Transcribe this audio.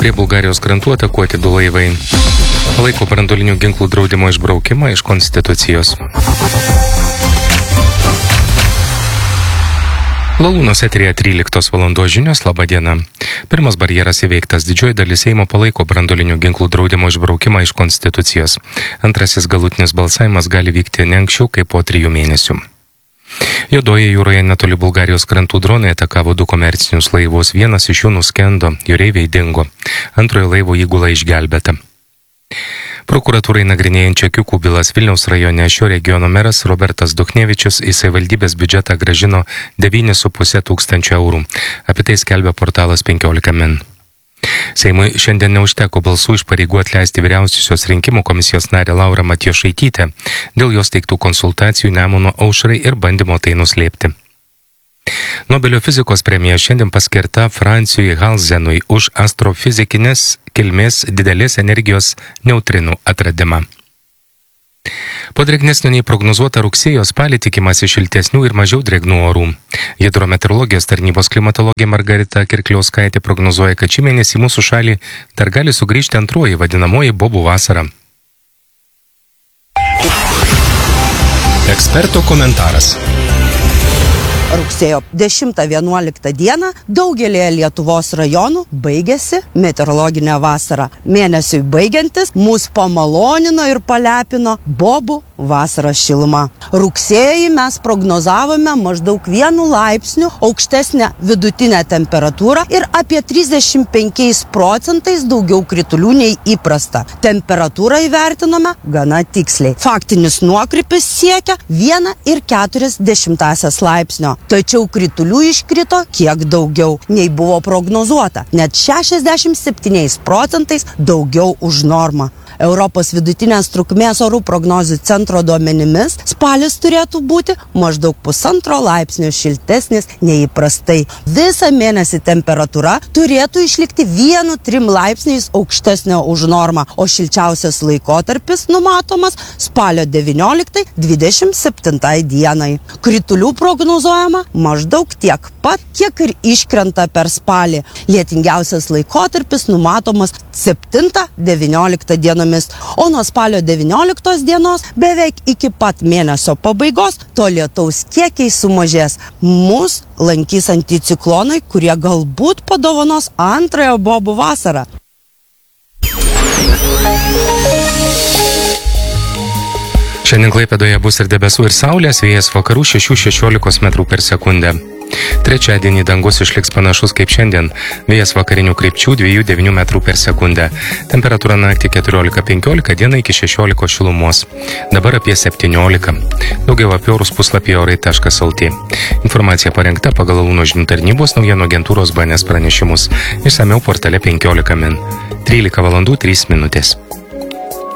Prie Bulgarijos krantų atakuoti 2 laivai. Palaiko branduolinių ginklų draudimo išbraukimą iš konstitucijos. Lalūnos eterėje 13 valandos žinios, laba diena. Pirmas barjeras įveiktas, didžioji dalis Seimo palaiko branduolinių ginklų draudimo išbraukimą iš konstitucijos. Antrasis galutinis balsavimas gali vykti ne anksčiau kaip po 3 mėnesių. Juodoje jūroje netoli Bulgarijos krantų dronai atakavo 2 komercinius laivus, vienas iš jų nuskendo, jūreiviai dingo, antrojo laivo įgula išgelbėta. Prokuratūrai nagrinėjant čekiukų bylas Vilniaus rajone šio regiono meras Robertas Duchnevičius į savivaldybės biudžetą grąžino 9,5 tūkstančių eurų. Apie tai skelbia portalas 15 min. Seimui šiandien neužteko balsų iš pareigų atleisti vyriausiosios rinkimų komisijos narę Laurą Matjošaitytę dėl jos teiktų konsultacijų Nemuno aušrai ir bandymo tai nuslėpti. Nobelio fizikos premija šiandien paskirta Francijui Halzenui už astrofizikinės kilmės didelės energijos neutrinų atradimą. Po drėgnesnio nei prognozuota rugsėjo spalį tikimasi šiltesnių ir mažiau drėgnų orų. Hidrometeorologijos tarnybos klimatologė Margarita Kirkliauskaitė prognozuoja, kad šį mėnesį mūsų šalį dar gali sugrįžti antroji vadinamoji bobų vasara. Eksperto komentaras. Rugsėjo 10-11 dieną daugelėje Lietuvos rajonų baigėsi meteorologinė vasara. Mėnesiui baigiantis mus pamalonino ir palepino bobų vasaros šiluma. Rugsėjį mes prognozavome maždaug 1 laipsniu aukštesnę vidutinę temperatūrą ir apie 35% daugiau kritulių nei įprasta. Temperatūrą įvertinome gana tiksliai. Faktinis nuokrypis siekia 1,4 laipsnio. Tačiau kritulių iškrito kiek daugiau nei buvo prognozuota, net 67% daugiau už normą. Europos vidutinės trukmės orų prognozių centro duomenimis spalis turėtų būti maždaug 1,5 laipsnio šiltesnis nei įprastai. Visą mėnesį temperatūra turėtų išlikti 1-3 laipsniais aukštesnio už normą, o šilčiausias laikotarpis numatomas spalio 19-27 dienai. Kritulių prognozuojama maždaug tiek pat, kiek ir iškrenta per spalį. Lietingiausias laikotarpis numatomas 7-19 dienomis, o nuo spalio 19 dienos beveik iki pat mėnesio pabaigos to lietaus kiekiai sumažės. Mus lankys anticiklonai, kurie galbūt padovanos antrąją bobų vasarą. Šiandien Klaipėdoje bus ir debesų, ir saulės, vėjas vakarų 6-16 metrų per sekundę. Trečiadienį dangus išliks panašus kaip šiandien, vėjas vakarinių krypčių 2-9 metrų per sekundę. Temperatūra naktį 14-15, dieną iki 16 šilumos. Dabar apie 17. Daugiau apie orus puslapyje orai.lt. Informacija parengta pagal Lalūno žinių tarnybos naujienų agentūros BNS pranešimus. Išsamiau portale 15 min. 13 valandų 3 minutės.